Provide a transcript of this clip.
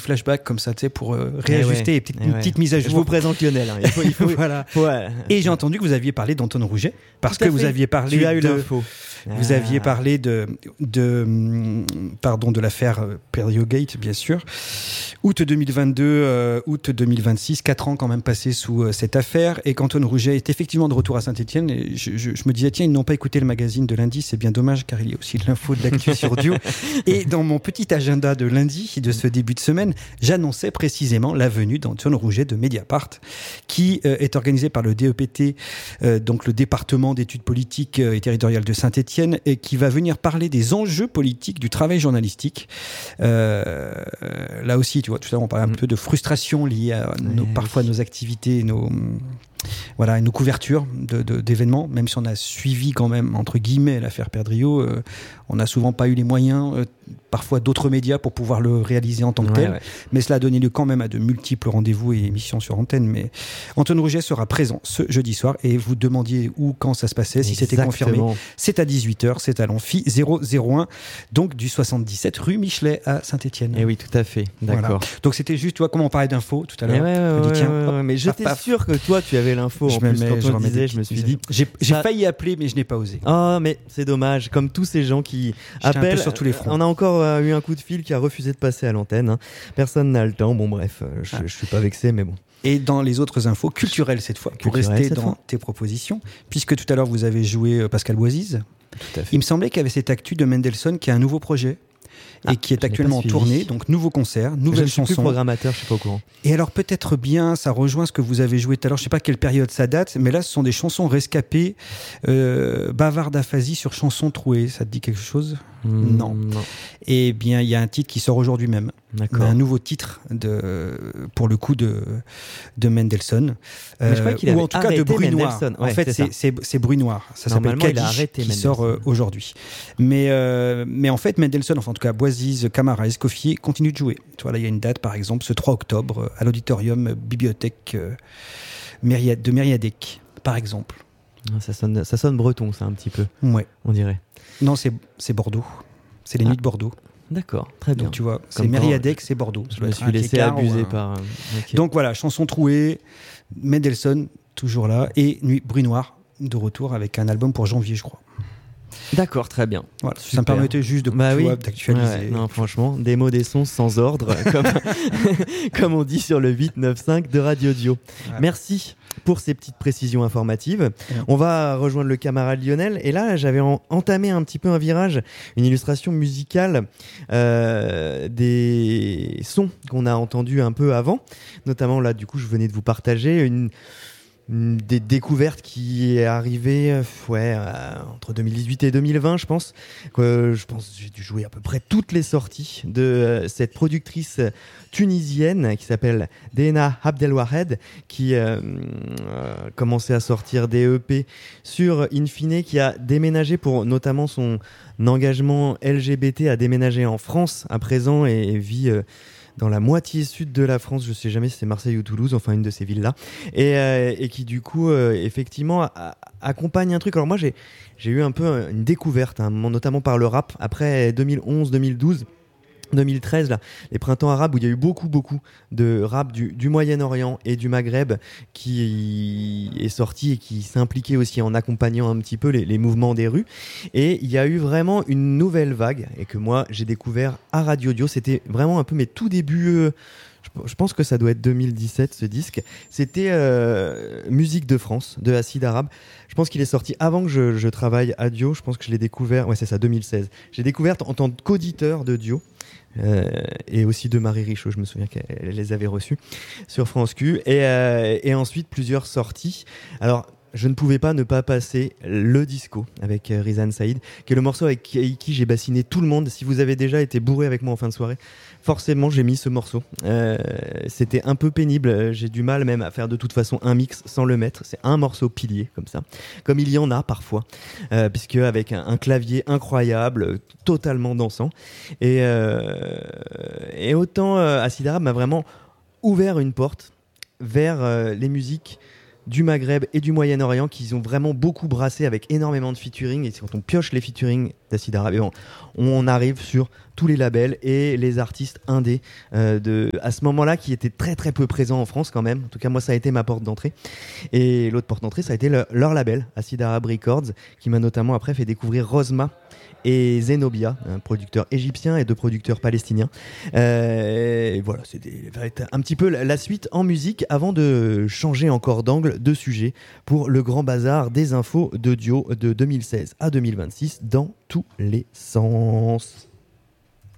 flashback comme ça, tu sais, pour réajuster une petite mise à jour. Je vous présente Lionel. Hein. Il faut voilà. Et j'ai entendu que vous aviez parlé d'Anton Rouget parce que vous aviez parlé tu as eu l'info. Vous aviez parlé de l'affaire Perriogate, bien sûr. Août 2022, août 2026, 4 ans quand même passés sous cette affaire, et qu'Anton Rouget est effectivement de retour à Saint-Étienne. Et je me disais, tiens, ils n'ont pas écouté le magazine de lundi, c'est bien dommage, car il y a aussi de l'info, de l'actu sur Dio. Et dans mon petit agenda de lundi, de ce début de semaine, j'annonçais précisément la venue d'Anton Rouget de Mediapart, qui est organisé par le DEPT, donc le département d'études politiques et territoriales de Saint-Étienne, et qui va venir parler des enjeux politiques du travail journalistique. Là aussi, tu vois, tout à l'heure on parlait un peu de frustration liée à parfois nos activités, et nos couvertures d'événements, même si on a suivi quand même, entre guillemets, l'affaire Perdriau, on n'a souvent pas eu les moyens, parfois d'autres médias, pour pouvoir le réaliser en tant que tel. Ouais. Mais cela a donné lieu quand même à de multiples rendez-vous et émissions sur antenne. Mais Anton Rouget sera présent ce jeudi soir, et vous demandiez où, quand ça se passait, si c'était confirmé. C'est à 18h, c'est à l'Amphi 001, donc du 77 rue Michelet à Saint-Étienne. Et oui, tout à fait, d'accord. Voilà. Donc c'était juste, tu vois, comment on parlait d'infos tout à l'heure. Mais j'étais sûr que toi, tu avais l'info. En plus, quand on disait, je me suis dit... J'ai failli appeler, mais je n'ai pas osé. Oh, mais c'est dommage. Comme tous ces gens qui appellent, sur tous les fronts. On a encore eu un coup de fil qui a refusé de passer à l'antenne. Hein. Personne n'a le temps. Bon, bref, je suis pas vexé, mais bon. Et dans les autres infos culturelles cette fois, pour rester dans tes propositions, puisque tout à l'heure vous avez joué Pascal Boisise, il me semblait qu'il y avait cette actu de Mendelssohn qui a un nouveau projet. Et qui est actuellement en tournée, donc nouveau concert, nouvelle chanson. Je suis plus programmateur, je suis pas au courant. Et alors peut-être bien, ça rejoint ce que vous avez joué tout à l'heure, je sais pas quelle période ça date, mais là ce sont des chansons rescapées, bavard d'aphasie sur chansons trouées, ça te dit quelque chose ? Non. Eh bien, il y a un titre qui sort aujourd'hui même. D'accord. Un nouveau titre pour le coup de Mendelssohn, ou en tout cas de Bruit Noir. Ouais, en fait, c'est Bruit Noir. Ça s'appelle Kadish, qui sort aujourd'hui. Mais en fait, Mendelssohn, enfin en tout cas Boisise, Camara, Escoffier continuent de jouer. Tu vois, là, il y a une date, par exemple, ce 3 octobre, à l'auditorium bibliothèque de Mériadec, par exemple. Ça sonne breton, ça, un petit peu. Ouais. On dirait. Non, c'est Bordeaux. C'est les nuits de Bordeaux. D'accord, très bien. Donc tu vois, c'est Mériadec, c'est Bordeaux. Je me suis laissé abuser par... Okay. Donc voilà, chanson trouée, Mendelssohn, toujours là, et Bruit Noir, de retour avec un album pour janvier, je crois. D'accord, très bien. Voilà, ça me permettait juste d'actualiser. Ouais, non, franchement, des mots, des sons sans ordre, comme on dit sur le 895 de Radio Dio. Ouais. Merci pour ces petites précisions informatives. Ouais. On va rejoindre le camarade Lionel. Et là, j'avais entamé un petit peu un virage, une illustration musicale des sons qu'on a entendus un peu avant. Notamment, là, du coup, je venais de vous partager des découvertes qui est arrivée entre 2018 et 2020, je pense que j'ai dû jouer à peu près toutes les sorties de cette productrice tunisienne qui s'appelle Dena Abdelwahed, qui commençait à sortir des EP sur Infine, qui a déménagé pour notamment son engagement LGBT, a déménagé en France à présent et vit dans la moitié sud de la France, je sais jamais si c'est Marseille ou Toulouse, enfin une de ces villes-là, et qui du coup effectivement accompagne un truc. Alors moi j'ai eu un peu une découverte à un moment, notamment par le rap, après 2011, 2012, 2013, là, les printemps arabes, où il y a eu beaucoup de rap du Moyen-Orient et du Maghreb qui est sorti et qui s'est impliqué aussi en accompagnant un petit peu les mouvements des rues. Et il y a eu vraiment une nouvelle vague, et que moi j'ai découvert à Radio Dio. C'était vraiment un peu mes tout débuts. Je pense que ça doit être 2017, ce disque. C'était Musique de France, de Acide Arabe. Je pense qu'il est sorti avant que je travaille à Dio. Je pense que je l'ai découvert, c'est ça, 2016. J'ai découvert en tant qu'auditeur de Dio. Et aussi de Marie Richaud, je me souviens qu'elle les avait reçus sur France Q, et ensuite plusieurs sorties. Alors je ne pouvais pas ne pas passer le disco avec Rizan Saïd, qui est le morceau avec qui j'ai bassiné tout le monde. Si vous avez déjà été bourré avec moi en fin de soirée, forcément j'ai mis ce morceau. C'était un peu pénible, j'ai du mal même à faire de toute façon un mix sans le mettre. C'est un morceau pilier comme ça, comme il y en a parfois, puisque avec un clavier incroyable, totalement dansant, et autant Acide Arabe m'a vraiment ouvert une porte vers les musiques du Maghreb et du Moyen-Orient, qu'ils ont vraiment beaucoup brassé avec énormément de featuring. Et quand on pioche les featuring d'Acide Arabe, on arrive sur tous les labels et les artistes indés à ce moment-là, qui étaient très très peu présents en France quand même. En tout cas, moi, ça a été ma porte d'entrée. Et l'autre porte d'entrée, ça a été leur label, Acid Arab Records, qui m'a notamment après fait découvrir Rosma et Zenobia, un producteur égyptien et deux producteurs palestiniens. Et voilà, c'était un petit peu la suite en musique avant de changer encore d'angle, de sujet pour le grand bazar des infos d'audio de 2016 à 2026 dans tous les sens.